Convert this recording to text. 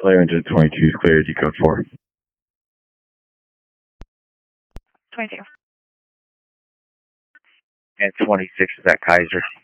Clear engine 22 is clear, decode 4. 22. And 26 is at Kaiser.